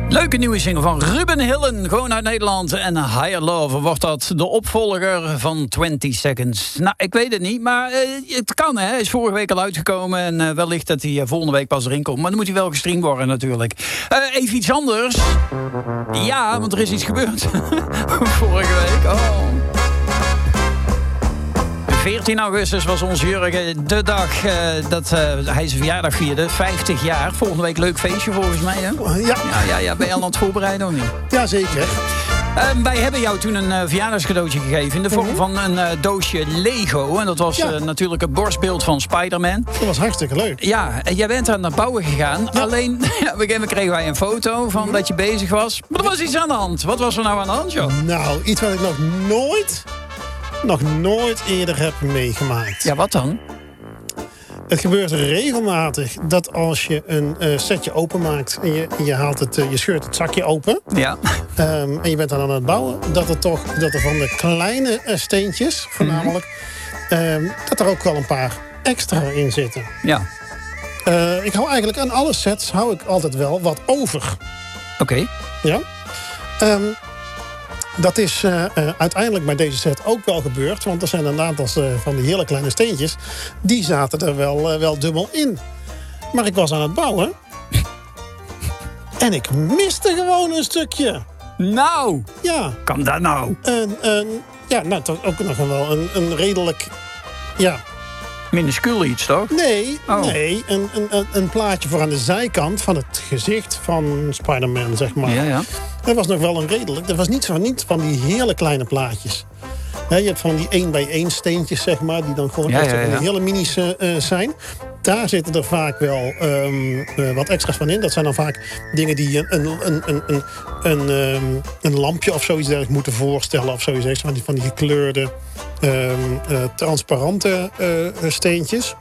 Leuke nieuwe single van Ruben Hillen, gewoon uit Nederland. En Higher Love, wordt dat de opvolger van 20 Seconds? Nou, ik weet het niet, maar het kan, hè. Hij is vorige week al uitgekomen en wellicht dat hij volgende week pas erin komt. Maar dan moet hij wel gestreamd worden natuurlijk. Even iets anders. Ja, want er is iets gebeurd. Vorige week, 14 augustus was ons Jurgen de dag dat hij zijn verjaardag vierde. 50 jaar. Volgende week leuk feestje volgens mij, hè? Ja. Ben je al aan het voorbereiden of niet? Ja, zeker. Wij hebben jou toen een verjaardagscadeautje gegeven in de vorm van een doosje Lego. En dat was natuurlijk het borstbeeld van Spider-Man. Dat was hartstikke leuk. Ja, en jij bent aan het bouwen gegaan. Ja. Alleen, op een gegeven moment kregen wij een foto van dat je bezig was. Maar er was iets aan de hand. Wat was er nou aan de hand, joh? Nou, iets wat ik nog nooit eerder heb meegemaakt. Ja, wat dan? Het gebeurt regelmatig dat als je een setje openmaakt en je haalt je scheurt het zakje open. Ja. En je bent dan aan het bouwen, dat er van de kleine steentjes voornamelijk, dat er ook wel een paar extra in zitten. Ja. Ik hou eigenlijk aan alle sets altijd wel wat over. Oké. Ja. Dat is uiteindelijk bij deze set ook wel gebeurd. Want er zijn een aantal van die hele kleine steentjes. Die zaten er wel dubbel in. Maar ik was aan het bouwen. En ik miste gewoon een stukje. Nou! Ja. Kan dat nou? Toch ook nog wel een redelijk... Ja. Minuscuul iets, toch? Nee. Een plaatje voor aan de zijkant van het gezicht van Spider-Man, zeg maar. Ja. Dat was nog wel een redelijk. Dat was niet van die hele kleine plaatjes. Je hebt van die 1 bij 1 steentjes, zeg maar, die dan gewoon echt hele minis zijn. Daar zitten er vaak wel wat extra's van in. Dat zijn dan vaak dingen die een lampje of zoiets dergelijks moeten voorstellen. Of zoiets, van die gekleurde, transparante steentjes.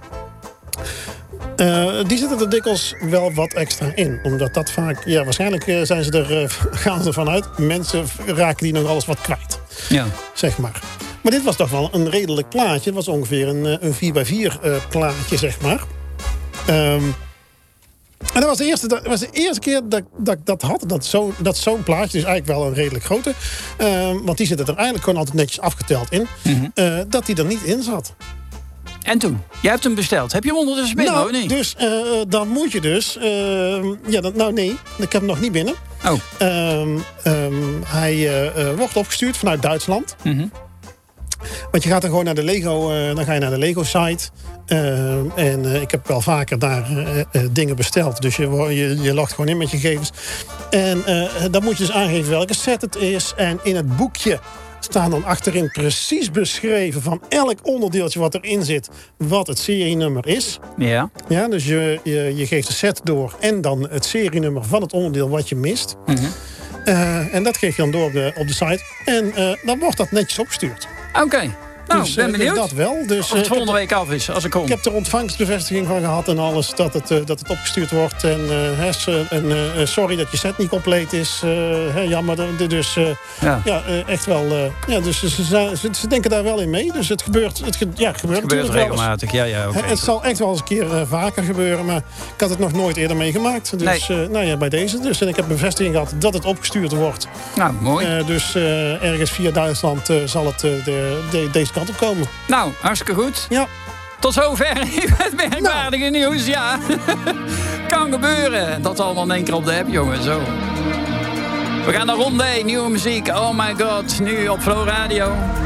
Die zitten er dikwijls wel wat extra in. Omdat dat vaak... Ja, waarschijnlijk gaan ze ervan uit. Mensen raken die nog alles wat kwijt. Ja. Zeg maar. Maar dit was toch wel een redelijk plaatje. Het was ongeveer een 4x4 plaatje, zeg maar. En dat was de eerste keer dat ik dat had. Dat zo'n plaatje, dus eigenlijk wel een redelijk grote. Want die zitten er eigenlijk gewoon altijd netjes afgeteld in. Mm-hmm. Dat die er niet in zat. En toen? Jij hebt hem besteld. Heb je hem ondertussen binnen? Nou, of niet? Dus dan moet je dus... nee, ik heb hem nog niet binnen. Hij wordt opgestuurd vanuit Duitsland. Mm-hmm. Want je gaat dan gewoon naar de Lego... dan ga je naar de Lego-site. En ik heb wel vaker daar dingen besteld. Dus je logt gewoon in met je gegevens. En dan moet je dus aangeven welke set het is. En in het boekje staan dan achterin precies beschreven van elk onderdeeltje wat erin zit, wat het serienummer is. Ja. Ja, dus je geeft de set door en dan het serienummer van het onderdeel wat je mist. Mm-hmm. En dat geef je dan door op de site. En dan wordt dat netjes opgestuurd. Oké. Nou, dus, ben benieuwd. Dat wel. Dus, of het volgende week af is, als ik kom. Ik heb er ontvangstbevestiging van gehad en alles, dat het opgestuurd wordt. En sorry dat je set niet compleet is. Jammer. Dus echt wel. Dus ze denken daar wel in mee. Dus het gebeurt natuurlijk regelmatig. Ja, okay. Het zal echt wel eens een keer vaker gebeuren. Maar ik had het nog nooit eerder meegemaakt. Dus bij deze. Dus, en ik heb bevestiging gehad dat het opgestuurd wordt. Nou, mooi. Dus ergens via Duitsland zal het deze kant op komen. Nou, hartstikke goed. Ja. Tot zover het merkwaardige nieuws. Ja, kan gebeuren. Dat allemaal in één keer op de app, jongen. Zo. We gaan naar ronde 1, nieuwe muziek. Oh my god, nu op Flow Radio.